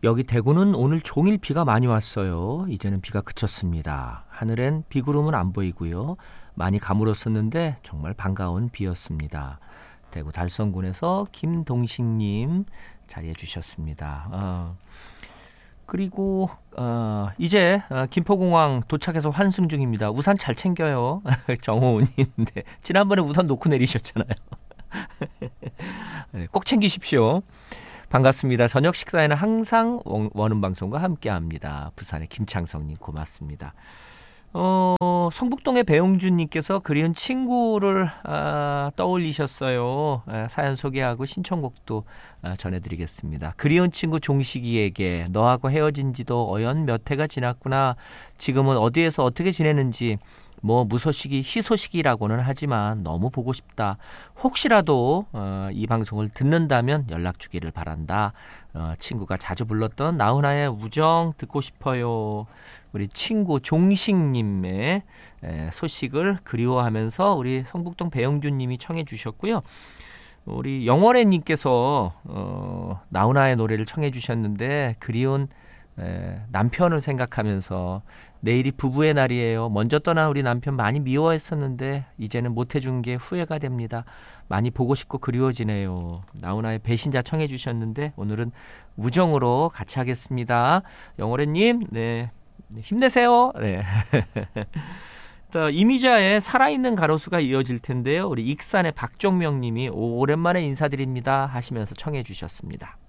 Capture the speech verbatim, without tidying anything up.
여기 대구는 오늘 종일 비가 많이 왔어요. 이제는 비가 그쳤습니다. 하늘엔 비구름은 안 보이고요. 많이 가물었었는데 정말 반가운 비였습니다. 대구 달성군에서 김동식님 자리해 주셨습니다. 어. 그리고 어, 이제 어, 김포공항 도착해서 환승 중입니다. 우산 잘 챙겨요. 정호은인데 지난번에 우산 놓고 내리셨잖아요. 네, 꼭 챙기십시오. 반갑습니다. 저녁 식사에는 항상 원음방송과 함께합니다. 부산의 김창성님 고맙습니다. 어, 성북동의 배용준님께서 그리운 친구를 아, 떠올리셨어요. 아, 사연 소개하고 신청곡도 아, 전해드리겠습니다. 그리운 친구 종식이에게 너하고 헤어진 지도 어연 몇 해가 지났구나. 지금은 어디에서 어떻게 지내는지 뭐 무소식이 희소식이라고는 하지만 너무 보고 싶다. 혹시라도 어, 이 방송을 듣는다면 연락 주기를 바란다. 어, 친구가 자주 불렀던 나훈아의 우정 듣고 싶어요. 우리 친구 종식님의 에, 소식을 그리워하면서 우리 성북동 배영준님이 청해 주셨고요. 우리 영월애님께서 어, 나훈아의 노래를 청해 주셨는데 그리운 에, 남편을 생각하면서 내일이 부부의 날이에요. 먼저 떠난 우리 남편 많이 미워했었는데 이제는 못해준 게 후회가 됩니다. 많이 보고 싶고 그리워지네요. 나훈아의 배신자 청해 주셨는데 오늘은 우정으로 같이 하겠습니다. 영월애님 네, 힘내세요. 네. 이미자의 살아있는 가로수가 이어질 텐데요. 우리 익산의 박종명님이 오랜만에 인사드립니다 하시면서 청해 주셨습니다.